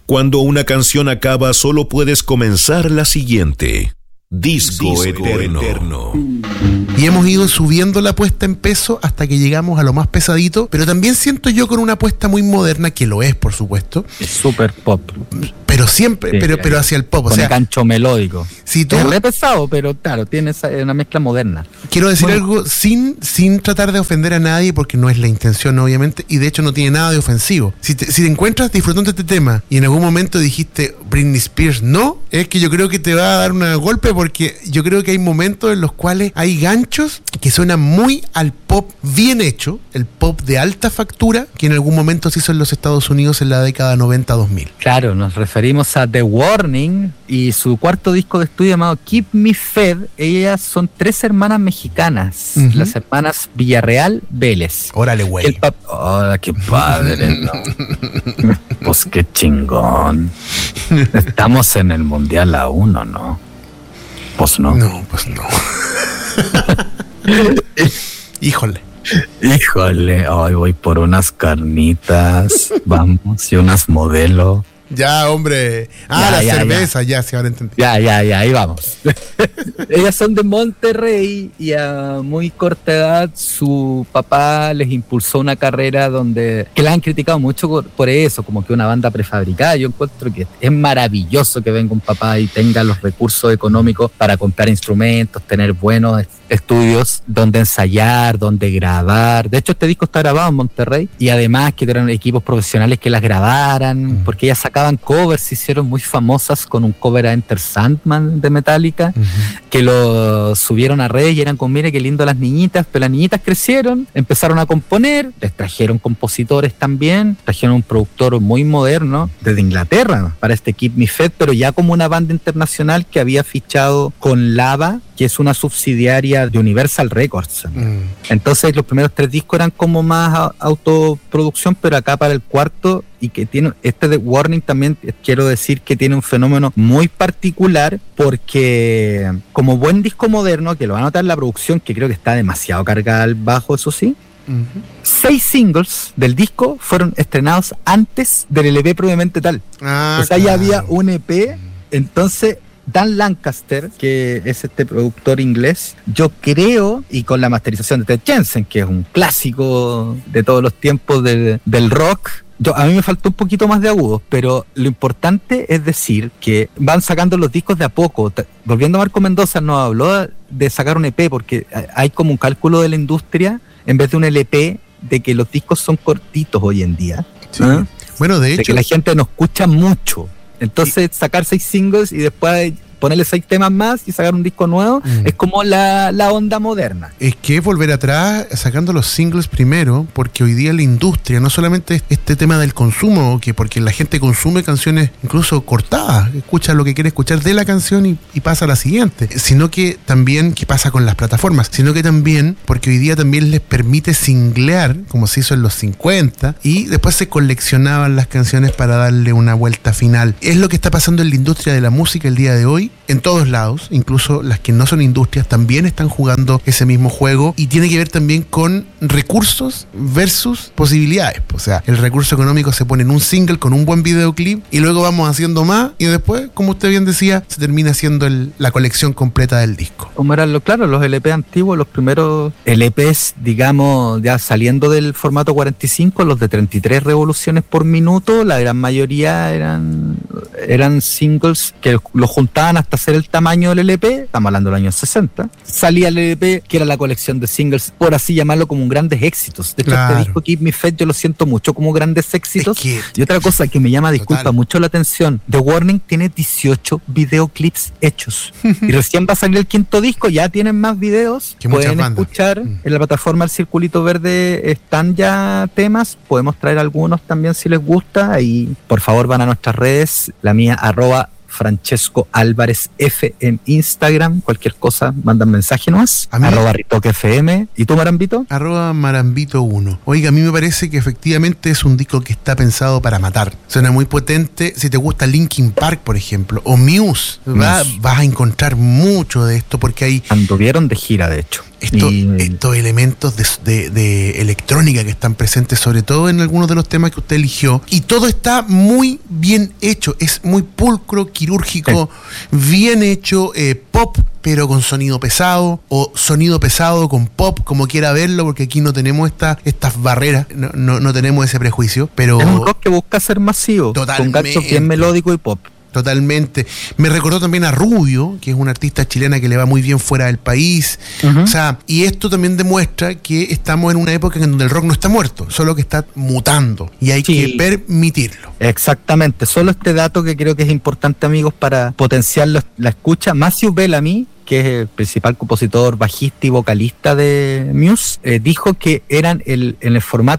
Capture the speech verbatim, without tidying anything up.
Cuando una canción acaba, solo puedes comenzar la siguiente. Disco, Disco eterno. eterno. Y hemos ido subiendo la puesta en peso hasta que llegamos a lo más pesadito, pero también siento yo con una apuesta muy moderna, que lo es, por supuesto. Es súper pop. Pero siempre, sí, pero, pero hacia el pop. Con o sea, el gancho melódico. Si tú, es re pesado, pero claro, tiene esa, una mezcla moderna. Quiero decir bueno. algo sin, sin tratar de ofender a nadie, porque no es la intención, obviamente, y de hecho no tiene nada de ofensivo. Si te, si te encuentras disfrutando de este tema y en algún momento dijiste Britney Spears, no, es que yo creo que te va a dar un golpe, porque yo creo que hay momentos en los cuales hay ganchos que suenan muy al pop bien hecho, el pop de alta factura, que en algún momento se hizo en los Estados Unidos en la década noventa dos mil. Claro, nos referimos a The Warning y su cuarto disco de estudio llamado Keep Me Fed. Ellas son tres hermanas mexicanas, uh-huh. las hermanas Villarreal Vélez. Órale, güey. El pap- ¡Hola, qué padre! ¿No? Pues qué chingón. Estamos en el Mundial aún, ¿o no? Pues no. No, pues no. Híjole. Híjole, hoy voy por unas carnitas, vamos, y unas modelo. Ya, hombre. Ah, ya, la ya, cerveza, ya, ya sí, ahora entendí. Ya, ya, ya, ahí vamos. Ellas son de Monterrey y a muy corta edad su papá les impulsó una carrera donde, que la han criticado mucho por, por eso, como que una banda prefabricada. Yo encuentro que es maravilloso que venga un papá y tenga los recursos económicos para comprar instrumentos, tener buenos estudios donde ensayar, donde grabar. De hecho, este disco está grabado en Monterrey y además que eran equipos profesionales que las grabaran, mm. porque ellas sacaban covers, se hicieron muy famosas con un cover a Enter Sandman de Metallica, uh-huh. que lo subieron a redes y eran como, mire qué lindo las niñitas, pero las niñitas crecieron, empezaron a componer, les trajeron compositores también, trajeron un productor muy moderno desde Inglaterra para este Keep Me Fed, pero ya como una banda internacional que había fichado con Lava, que es una subsidiaria de Universal Records. Mm. Entonces los primeros tres discos eran como más a, autoproducción, pero acá para el cuarto, y que tiene este de Warning también, quiero decir que tiene un fenómeno muy particular, porque como buen disco moderno, que lo va a notar la producción, que creo que está demasiado cargada al bajo, eso sí, uh-huh. seis singles del disco fueron estrenados antes del L P propiamente tal. Ah, o sea, claro. Ya había un E P, entonces Dan Lancaster, que es este productor inglés, yo creo, y con la masterización de Ted Jensen, que es un clásico de todos los tiempos de, del rock, yo, a mí me faltó un poquito más de agudos, pero lo importante es decir que van sacando los discos de a poco. Volviendo a Marco Mendoza, nos habló de sacar un E P, porque hay como un cálculo de la industria, en vez de un L P, de que los discos son cortitos hoy en día. Sí. ¿Eh? Bueno, de hecho, de que la gente no escucha mucho. Entonces, sí. sacar seis singles y después ponerle seis temas más y sacar un disco nuevo, mm. es como la, la onda moderna. Es que es volver atrás sacando los singles primero, porque hoy día la industria, no solamente este tema del consumo, que porque la gente consume canciones incluso cortadas, escucha lo que quiere escuchar de la canción y, y pasa a la siguiente, sino que también, ¿qué pasa con las plataformas? Sino que también, porque hoy día también les permite singlear, como se hizo en los cincuenta, y después se coleccionaban las canciones para darle una vuelta final. Es lo que está pasando en la industria de la música el día de hoy, en todos lados, incluso las que no son industrias también están jugando ese mismo juego, y tiene que ver también con recursos versus posibilidades. O sea, el recurso económico se pone en un single con un buen videoclip y luego vamos haciendo más y después, como usted bien decía, se termina haciendo el, la colección completa del disco. Como eran lo claro, los L P antiguos, los primeros L Ps, digamos, ya saliendo del formato cuarenta y cinco, los de treinta y tres revoluciones por minuto, la gran mayoría eran, eran singles que los juntaban hasta hacer el tamaño del L P, estamos hablando del año sesenta, salía el L P, que era la colección de singles, por así llamarlo, como grandes éxitos. De hecho, claro. Este disco Keep Me Fed yo lo siento mucho como grandes éxitos. Es que, y otra cosa que me llama, disculpa, total. mucho la atención, The Warning tiene dieciocho videoclips hechos, y recién va a salir el quinto disco, ya tienen más videos, que pueden escuchar mm. en la plataforma El Circulito Verde, están ya temas, podemos traer algunos también si les gusta, y por favor van a nuestras redes, la mía, arroba Francesco Álvarez F en Instagram, cualquier cosa, mandan mensaje nomás, arroba Ritoque F M. ¿Y tú, Marambito? Arroba Marambito uno. Oiga, a mí me parece que efectivamente es un disco que está pensado para matar. Suena muy potente. Si te gusta Linkin Park, por ejemplo, o Muse, va, vas a encontrar mucho de esto porque hay... Anduvieron de gira, de hecho. Esto, Y- estos elementos de, de- de electrónica que están presentes, sobre todo en algunos de los temas que usted eligió, y todo está muy bien hecho, es muy pulcro, quirúrgico, bien hecho, eh, pop, pero con sonido pesado, o sonido pesado con pop, como quiera verlo, porque aquí no tenemos esta, estas barreras, no, no, no tenemos ese prejuicio, pero Es un rock que busca ser masivo, Totalmente. con ganchos bien melódico y pop. totalmente. Me recordó también a Rubio, que es una artista chilena que le va muy bien fuera del país. Ujú. O sea, y esto también demuestra que estamos en una época en donde el rock no está muerto, solo que está mutando, y hay Sí. que permitirlo. Exactamente, solo este dato que creo que es importante, amigos, para potenciar la la escucha. Matthew Bellamy, que es el principal compositor, bajista y vocalista de Muse, eh, dijo que eran el, en el formato